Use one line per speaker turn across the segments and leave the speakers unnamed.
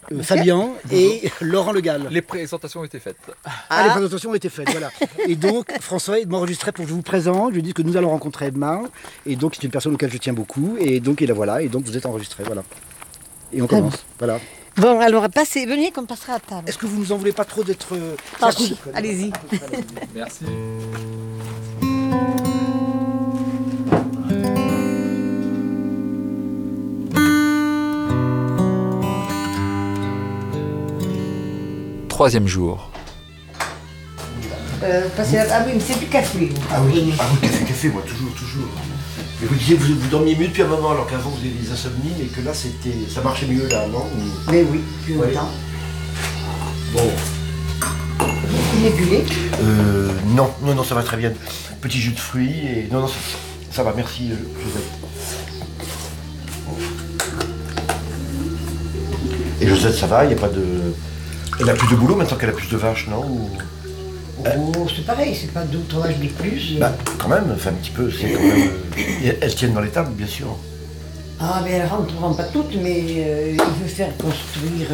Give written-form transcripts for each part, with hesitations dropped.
Fabien et Laurent Le Gall.
Les présentations ont été faites.
Les présentations ont été faites, voilà. Et donc, François m'enregistrait pour que je vous présente. Je lui dis que nous allons rencontrer Edmar. Et donc, c'est une personne auquel je tiens beaucoup. Et donc, et là, voilà. Et donc, vous êtes enregistré, voilà. Et on commence, voilà.
Bon, alors, venez qu'on passera à table.
Est-ce que vous nous en voulez pas trop d'être...
Si, allez-y.
Merci. Troisième jour.
Ah oui, mais c'est du café.
Ah oui, café, moi, toujours. Mais vous disiez que vous dormiez mieux depuis un moment, alors qu'avant vous aviez des insomnies, mais que là, ça marchait mieux, là, non?
Mais oui, plus longtemps.
Bon.
Il est bulé?
Non, ça va très bien. Petit jus de fruits, et... Non, ça va, merci, Josette. Et Josette, ça va, il n'y a pas de... Elle a plus de boulot maintenant qu'elle a plus de vaches, non?
Oh, c'est pareil, c'est pas 2 ou 3 vaches de plus.
Quand même, enfin un petit peu, c'est quand même... Elles tiennent dans les tables, bien sûr.
Ah, mais elles rentreront pas toutes, mais il veut faire construire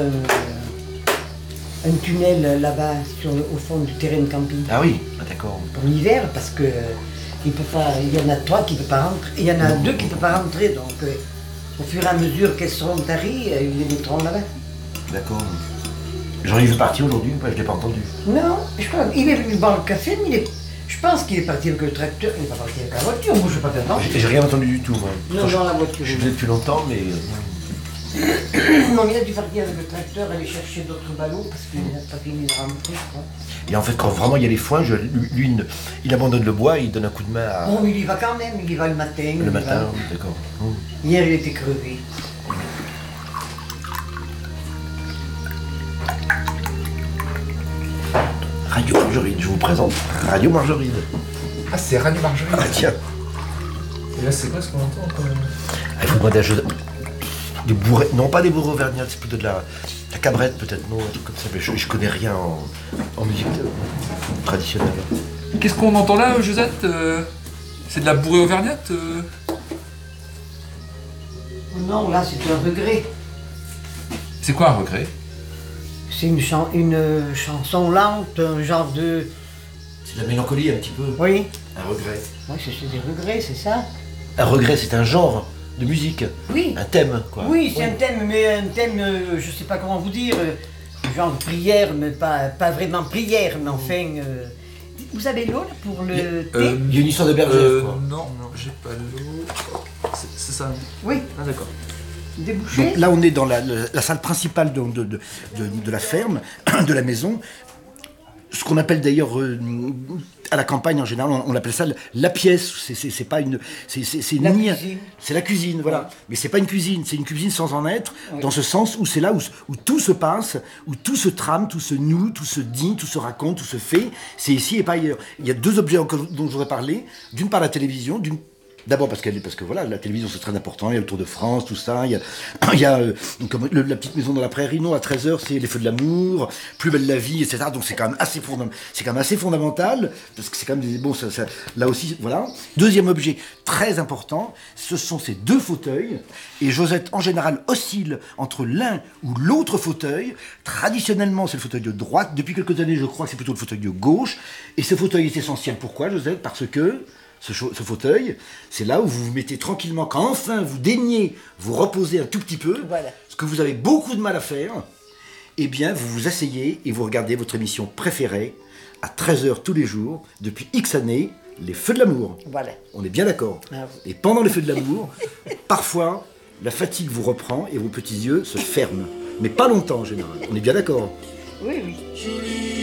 un tunnel là-bas, au fond du terrain de camping.
Ah oui, d'accord.
Pour l'hiver, parce que il y en a 3 qui ne peuvent pas rentrer, il y en a 2 qui ne peuvent pas rentrer, donc au fur et à mesure qu'elles seront taries, ils les mettront là-bas.
D'accord. Jean-Yves est parti aujourd'hui ou pas? Je ne l'ai pas entendu.
Non, je crois qu'il est venu boire le café, mais je pense qu'il est parti avec le tracteur, il n'est pas parti avec la voiture, moi je ne sais pas bien.
J'ai rien entendu du tout, moi.
Non, dans la voiture.
Je l'ai depuis longtemps, mais...
Non, il a dû partir avec le tracteur, aller chercher d'autres ballots, parce qu'il n'a pas fini de rentrer, je crois.
Et en fait, quand vraiment il y a les foins, lui, il abandonne le bois, il donne un coup de main à...
Bon, il y va quand même, il y va le matin.
Le matin, d'accord.
Hier, il était crevé.
Radio Margeride, je vous présente Radio Margeride.
Ah, c'est Radio Margeride.
Ah tiens.
Et là, c'est quoi ce qu'on entend quand même?
Il faut demander à Joseph. Des bourrées, non pas des bourrées auvergnates, c'est plutôt de la cabrette peut-être, non, un truc comme ça, mais je connais rien en musique traditionnelle.
Qu'est-ce qu'on entend là, Josette? C'est de la bourrée auvergnate
Non, là, c'est un regret.
C'est quoi un regret?
C'est une chanson lente, un genre de...
C'est de la mélancolie un petit peu.
Oui.
Un regret.
Oui, c'est des regrets, c'est ça.
Un regret, c'est un genre de musique.
Oui.
Un thème, quoi.
Oui, c'est un thème, mais un thème, je sais pas comment vous dire, genre prière, mais pas vraiment prière, mais enfin... Vous avez l'eau là pour le thé?
Il y a une histoire de bergère, quoi.
Non, j'ai pas l'eau. C'est ça?
Oui.
Ah d'accord.
Débouché.
Donc là, on est dans la salle principale de la ferme, de la maison. Ce qu'on appelle d'ailleurs à la campagne en général, on appelle ça la pièce. C'est pas une, c'est
La
ni,
cuisine.
c'est la cuisine, voilà. Mais c'est pas une cuisine, c'est une cuisine sans en être, dans ce sens où c'est là où tout se passe, où tout se trame, tout se noue, tout se dit, tout se raconte, tout se fait. C'est ici et pas ailleurs. Il y a 2 objets dont je voudrais parler. D'une part la télévision, d'abord parce que voilà, la télévision c'est très important, il y a le Tour de France, tout ça, il y a la petite maison dans la prairie, non, à 13h c'est les feux de l'amour, plus belle la vie, etc. Donc c'est quand même assez fondamental, parce que c'est quand même bon, ça, là aussi, voilà. Deuxième objet très important, ce sont ces 2 fauteuils, et Josette en général oscille entre l'un ou l'autre fauteuil. Traditionnellement c'est le fauteuil de droite, depuis quelques années je crois que c'est plutôt le fauteuil de gauche, et ce fauteuil est essentiel. Pourquoi, Josette? Parce que ce fauteuil, c'est là où vous vous mettez tranquillement, quand enfin vous daignez vous reposer un tout petit peu,
Voilà.
ce que vous avez beaucoup de mal à faire, eh bien vous vous asseyez et vous regardez votre émission préférée à 13h tous les jours, depuis X années, les Feux de l'amour.
Voilà.
On est bien d'accord.
Ah oui.
Et pendant les Feux de l'amour, parfois, la fatigue vous reprend et vos petits yeux se ferment. Mais pas longtemps en général, on est bien d'accord.
Oui, oui.